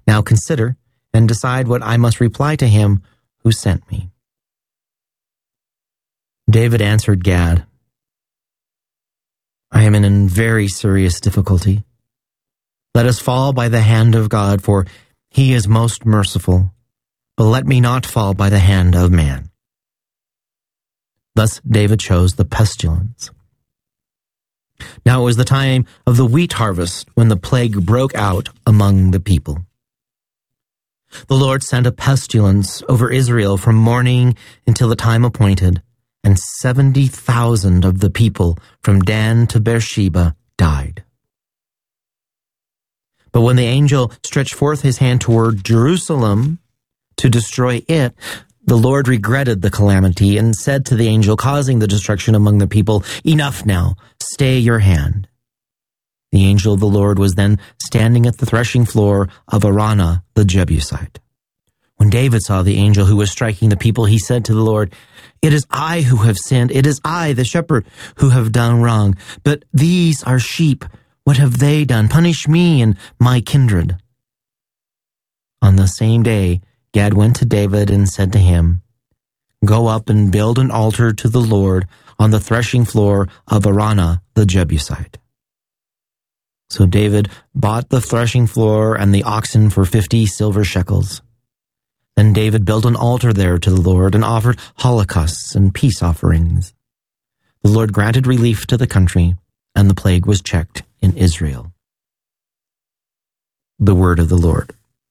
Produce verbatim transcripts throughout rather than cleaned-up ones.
Now consider and decide what I must reply to him who sent me." David answered Gad, "I am in very serious difficulty. Let us fall by the hand of God, for he is most merciful, but let me not fall by the hand of man." Thus David chose the pestilence. Now it was the time of the wheat harvest when the plague broke out among the people. The Lord sent a pestilence over Israel from morning until the time appointed, and seventy thousand of the people from Dan to Beersheba died. But when the angel stretched forth his hand toward Jerusalem to destroy it, the Lord regretted the calamity and said to the angel causing the destruction among the people, "Enough now, stay your hand." The angel of the Lord was then standing at the threshing floor of Araunah the Jebusite. When David saw the angel who was striking the people, he said to the Lord, "It is I who have sinned. It is I, the shepherd, who have done wrong. But these are sheep. What have they done? Punish me and my kindred." On the same day, Gad went to David and said to him, "Go up and build an altar to the Lord on the threshing floor of Araunah the Jebusite." So David bought the threshing floor and the oxen for fifty silver shekels. Then David built an altar there to the Lord and offered holocausts and peace offerings. The Lord granted relief to the country, and the plague was checked in Israel. The word of the Lord.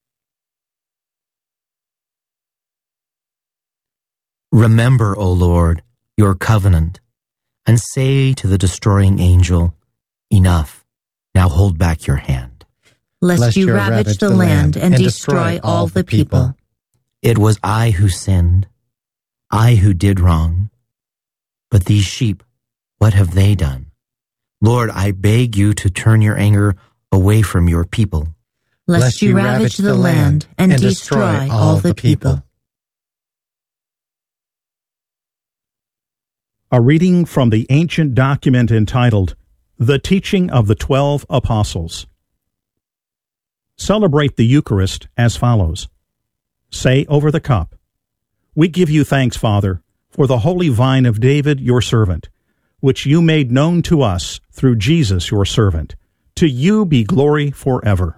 Remember, O Lord, your covenant, and say to the destroying angel, "Enough, now hold back your hand." Lest, Lest you ravage, ravage the land and, and destroy all the people. It was I who sinned, I who did wrong. But these sheep, what have they done? Lord, I beg you to turn your anger away from your people. Lest you ravage the land and, and destroy all the people. A reading from the ancient document entitled, The Teaching of the Twelve Apostles. Celebrate the Eucharist as follows. Say over the cup, "We give you thanks, Father, for the holy vine of David, your servant, which you made known to us through Jesus, your servant. To you be glory forever."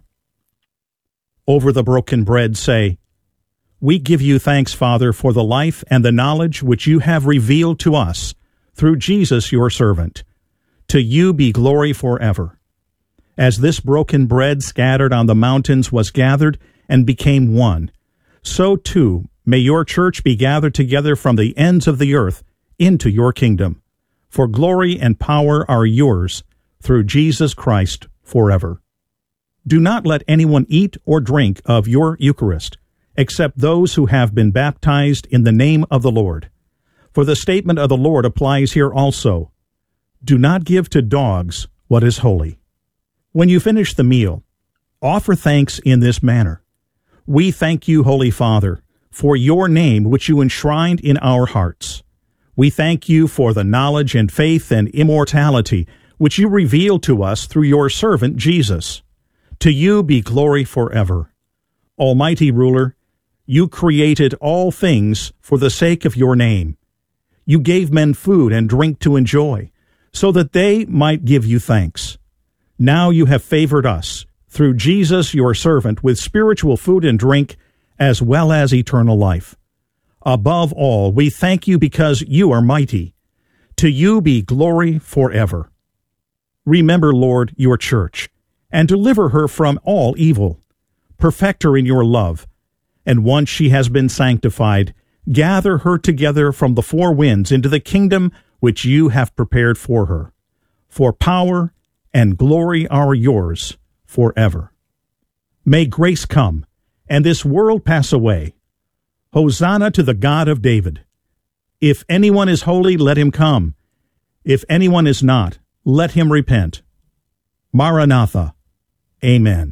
Over the broken bread say, "We give you thanks, Father, for the life and the knowledge which you have revealed to us through Jesus, your servant. To you be glory forever." As this broken bread scattered on the mountains was gathered and became one, so too may your church be gathered together from the ends of the earth into your kingdom. For glory and power are yours through Jesus Christ forever. Do not let anyone eat or drink of your Eucharist, except those who have been baptized in the name of the Lord. For the statement of the Lord applies here also. Do not give to dogs what is holy. When you finish the meal, offer thanks in this manner. We thank you, Holy Father, for your name which you enshrined in our hearts. We thank you for the knowledge and faith and immortality which you revealed to us through your servant Jesus. To you be glory forever. Almighty Ruler, you created all things for the sake of your name. You gave men food and drink to enjoy, so that they might give you thanks. Now you have favored us, through Jesus your servant, with spiritual food and drink, as well as eternal life. Above all, we thank you because you are mighty. To you be glory forever. Remember, Lord, your church, and deliver her from all evil. Perfect her in your love, and once she has been sanctified, gather her together from the four winds into the kingdom which you have prepared for her. For power and glory are yours forever. May grace come, and this world pass away. Hosanna to the God of David. If anyone is holy, let him come. If anyone is not, let him repent. Maranatha. Amen.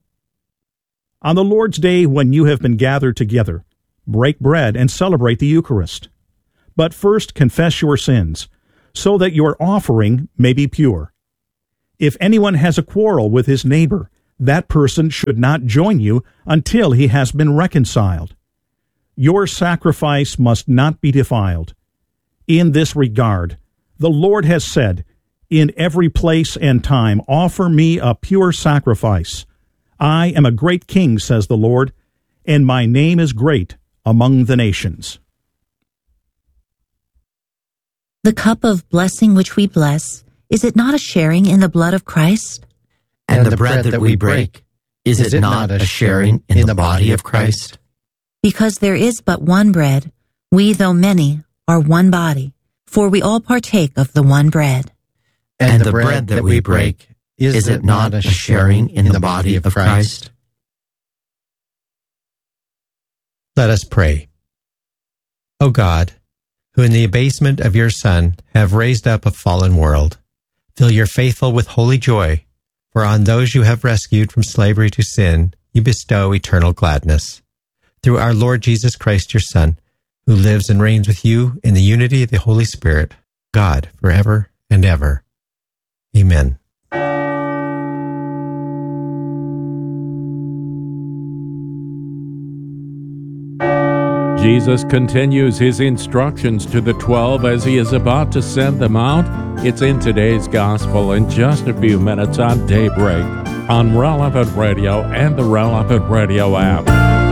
On the Lord's day, when you have been gathered together, break bread and celebrate the Eucharist. But first confess your sins, so that your offering may be pure. If anyone has a quarrel with his neighbor, that person should not join you until he has been reconciled. Your sacrifice must not be defiled. In this regard, the Lord has said, in every place and time, offer me a pure sacrifice. I am a great king, says the Lord, and my name is great among the nations. The cup of blessing which we bless, is it not a sharing in the blood of Christ? And, and the, the bread, bread that we break, is, is it not a sharing in, in the body of Christ? Because there is but one bread, we, though many, are one body, for we all partake of the one bread. And, and the, the bread, bread that we break, is, is it not a sharing in the body of Christ? Let us pray. O God, who in the abasement of your Son have raised up a fallen world, fill your faithful with holy joy, for on those you have rescued from slavery to sin, you bestow eternal gladness. Through our Lord Jesus Christ, your Son, who lives and reigns with you in the unity of the Holy Spirit, God, forever and ever. Amen. Jesus continues his instructions to the twelve as he is about to send them out. It's in today's gospel in just a few minutes on Daybreak on Relevant Radio and the Relevant Radio app.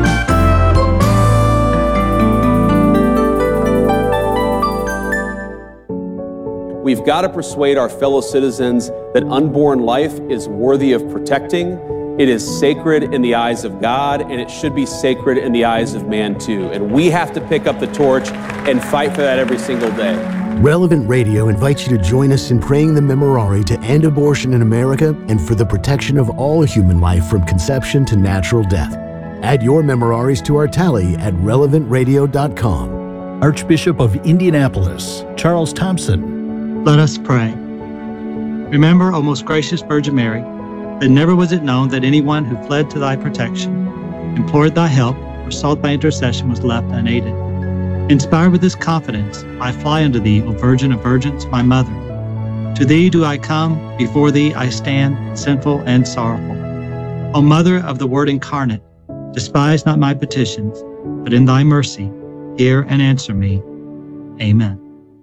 We've got to persuade our fellow citizens that unborn life is worthy of protecting. It is sacred in the eyes of God, and it should be sacred in the eyes of man too. And we have to pick up the torch and fight for that every single day. Relevant Radio invites you to join us in praying the Memorare to end abortion in America and for the protection of all human life from conception to natural death. Add your Memoraries to our tally at relevant radio dot com. Archbishop of Indianapolis, Charles Thompson. Let us pray. Remember, O most gracious Virgin Mary, that never was it known that anyone who fled to thy protection, implored thy help, or sought thy intercession was left unaided. Inspired with this confidence, I fly unto thee, O Virgin of Virgins, my Mother. To thee do I come, before thee I stand, sinful and sorrowful. O Mother of the Word incarnate, despise not my petitions, but in thy mercy, hear and answer me. Amen.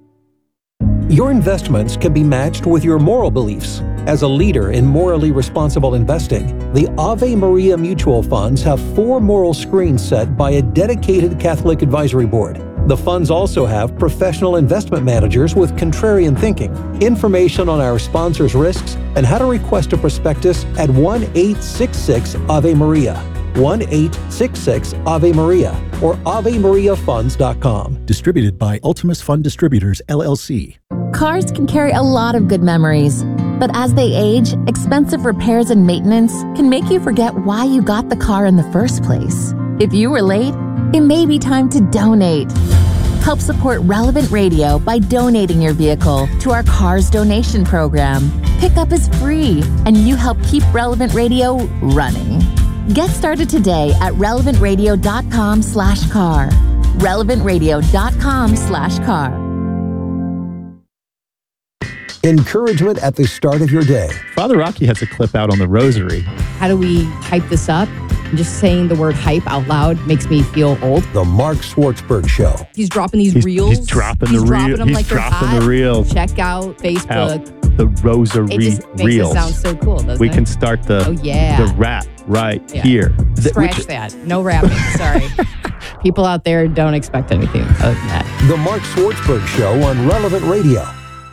Your investments can be matched with your moral beliefs. As a leader in morally responsible investing, the Ave Maria Mutual Funds have four moral screens set by a dedicated Catholic advisory board. The funds also have professional investment managers with contrarian thinking. Information on our sponsors' risks and how to request a prospectus at one eight six six Ave Maria, one eight six six Ave Maria, or ave maria funds dot com. Distributed by Ultimus Fund Distributors, L L C. Cars can carry a lot of good memories, but as they age, expensive repairs and maintenance can make you forget why you got the car in the first place. If you were late, it may be time to donate. Help support Relevant Radio by donating your vehicle to our Cars Donation Program. Pickup is free, and you help keep Relevant Radio running. Get started today at relevant radio dot com slash car. relevant radio dot com slash car. Encouragement at the start of your day. Father Rocky has a clip out on the rosary. How do we hype this up? Just saying the word hype out loud makes me feel old. The Mark Schwartzberg Show. He's dropping these he's, reels. He's dropping he's the reels. He's like dropping the reels. Check out Facebook. Out the rosary it just makes reels. It sound so cool, doesn't we it? We can start the, oh, yeah. the rap right yeah. here. Scratch Which, that. No rapping. Sorry. People out there don't expect anything other than that. The Mark Schwartzberg Show on Relevant Radio.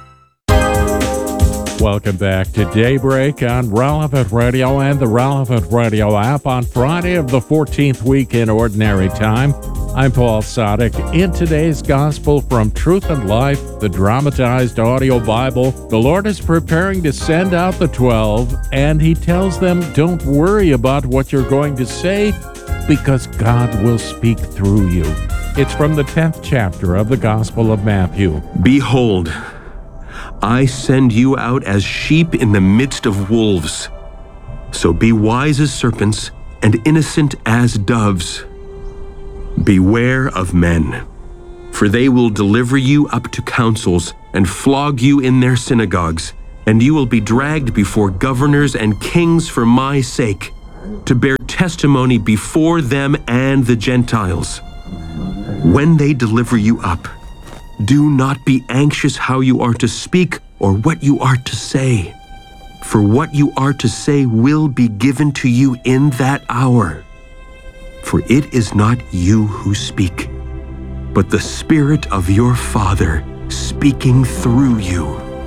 Welcome back to Daybreak on Relevant Radio and the Relevant Radio app on Friday of the fourteenth week in Ordinary Time. I'm Paul Sadek. In today's Gospel from Truth and Life, the dramatized audio Bible, the Lord is preparing to send out the twelve, and he tells them, don't worry about what you're going to say, because God will speak through you. It's from the tenth chapter of the Gospel of Matthew. Behold, I send you out as sheep in the midst of wolves. So be wise as serpents and innocent as doves. Beware of men, for they will deliver you up to councils and flog you in their synagogues, and you will be dragged before governors and kings for my sake, to bear testimony before them and the Gentiles. When they deliver you up, do not be anxious how you are to speak or what you are to say, for what you are to say will be given to you in that hour. For it is not you who speak, but the Spirit of your Father speaking through you.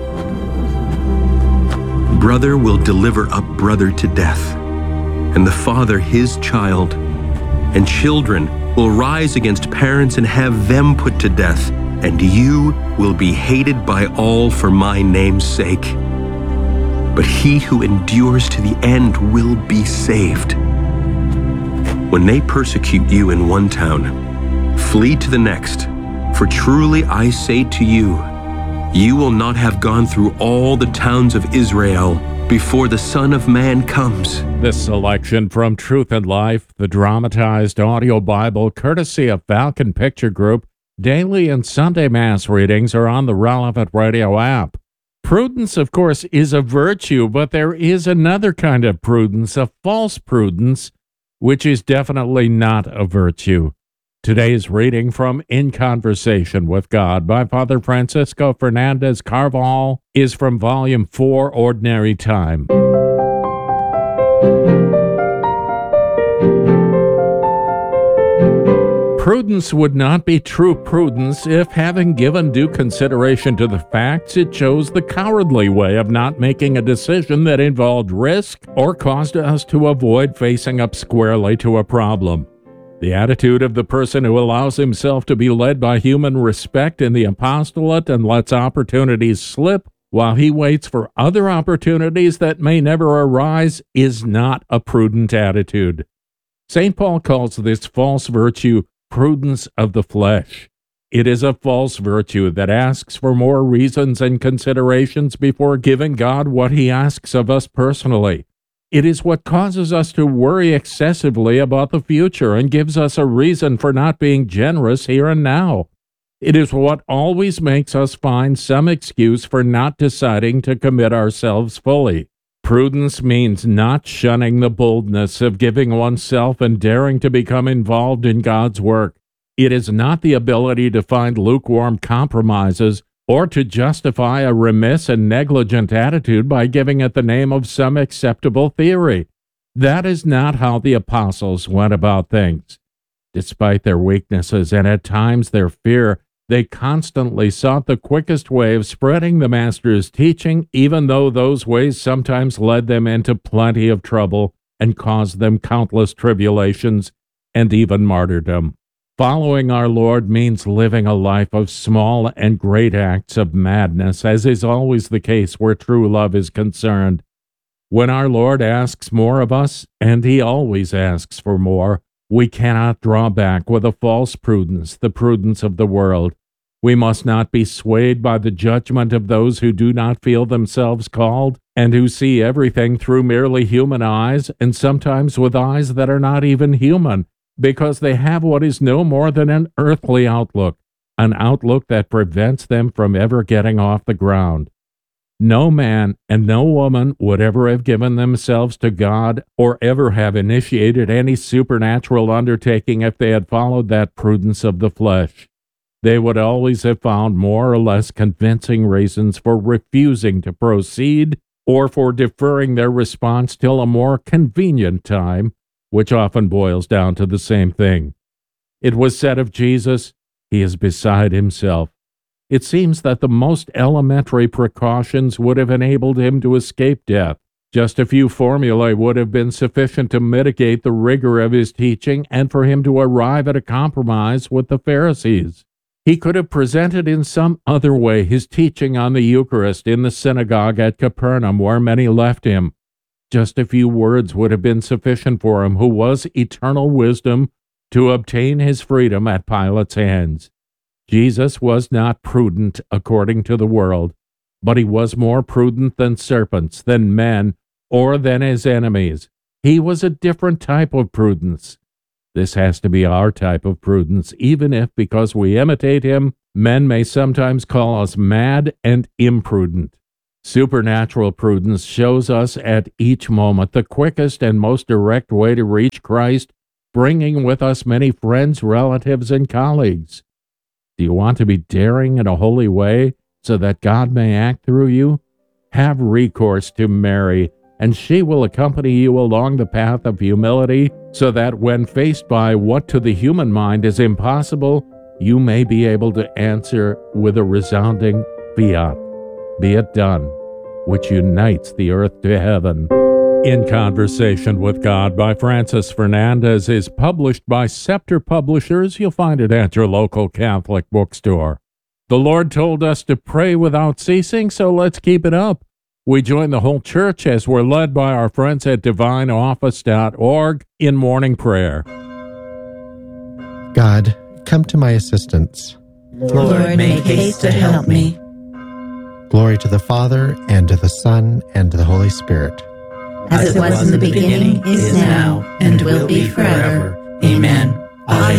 Brother will deliver up brother to death, and the father his child, and children will rise against parents and have them put to death, and you will be hated by all for my name's sake. But he who endures to the end will be saved. When they persecute you in one town, flee to the next, for truly I say to you, you will not have gone through all the towns of Israel before the Son of Man comes. This selection from Truth and Life, the dramatized audio Bible, courtesy of Falcon Picture Group, daily and Sunday Mass readings are on the Relevant Radio app. Prudence, of course, is a virtue, but there is another kind of prudence, a false prudence, which is definitely not a virtue. Today's reading from In Conversation with God by Father Francisco Fernandez Carvajal is from Volume four, Ordinary Time. Prudence would not be true prudence if, having given due consideration to the facts, it chose the cowardly way of not making a decision that involved risk or caused us to avoid facing up squarely to a problem. The attitude of the person who allows himself to be led by human respect in the apostolate and lets opportunities slip while he waits for other opportunities that may never arise is not a prudent attitude. Saint Paul calls this false virtue prudence of the flesh. It is a false virtue that asks for more reasons and considerations before giving God what he asks of us personally. It is what causes us to worry excessively about the future and gives us a reason for not being generous here and now. It is what always makes us find some excuse for not deciding to commit ourselves fully. Prudence means not shunning the boldness of giving oneself and daring to become involved in God's work. It is not the ability to find lukewarm compromises or to justify a remiss and negligent attitude by giving it the name of some acceptable theory. That is not how the apostles went about things. Despite their weaknesses and at times their fear, they constantly sought the quickest way of spreading the Master's teaching, even though those ways sometimes led them into plenty of trouble and caused them countless tribulations and even martyrdom. Following our Lord means living a life of small and great acts of madness, as is always the case where true love is concerned. When our Lord asks more of us, and he always asks for more, we cannot draw back with a false prudence, the prudence of the world. We must not be swayed by the judgment of those who do not feel themselves called, and who see everything through merely human eyes, and sometimes with eyes that are not even human, because they have what is no more than an earthly outlook, an outlook that prevents them from ever getting off the ground. No man and no woman would ever have given themselves to God or ever have initiated any supernatural undertaking if they had followed that prudence of the flesh. They would always have found more or less convincing reasons for refusing to proceed or for deferring their response till a more convenient time, which often boils down to the same thing. It was said of Jesus, he is beside himself. It seems that the most elementary precautions would have enabled him to escape death. Just a few formulae would have been sufficient to mitigate the rigor of his teaching and for him to arrive at a compromise with the Pharisees. He could have presented in some other way his teaching on the Eucharist in the synagogue at Capernaum, where many left him. Just a few words would have been sufficient for him, who was eternal wisdom, to obtain his freedom at Pilate's hands. Jesus was not prudent according to the world, but he was more prudent than serpents, than men, or than his enemies. He was a different type of prudence. This has to be our type of prudence, even if, because we imitate him, men may sometimes call us mad and imprudent. Supernatural prudence shows us at each moment the quickest and most direct way to reach Christ, bringing with us many friends, relatives, and colleagues. Do you want to be daring in a holy way so that God may act through you? Have recourse to Mary, and she will accompany you along the path of humility, so that when faced by what to the human mind is impossible, you may be able to answer with a resounding fiat, be it done, which unites the earth to heaven. In Conversation with God by Francis Fernandez is published by Scepter Publishers. You'll find it at your local Catholic bookstore. The Lord told us to pray without ceasing, so let's keep it up. We join the whole church as we're led by our friends at divine office dot org in morning prayer. God, come to my assistance. Lord, make haste to help me. Glory to the Father, and to the Son, and to the Holy Spirit. As it was in the beginning, is now, and will be forever. Amen.